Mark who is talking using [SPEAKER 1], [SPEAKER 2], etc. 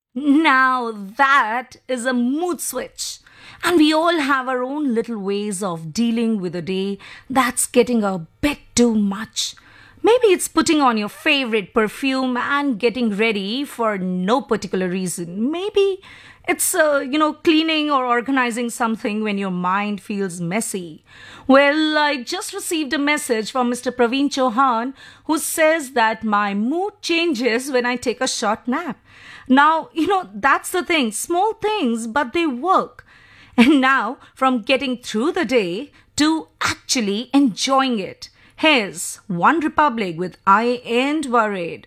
[SPEAKER 1] Now that is a mood switch. And we all have our own little ways of dealing with a day that's getting a bit too much. Maybe it's putting on your favorite perfume and getting ready for no particular reason. Maybe it's, cleaning or organizing something when your mind feels messy. Well, I just received a message from Mr. Praveen Chauhan who says that my mood changes when I take a short nap. Now, that's the thing. Small things, but they work. And now, from getting through the day to actually enjoying it. Here's One Republic with I Ain't Worried.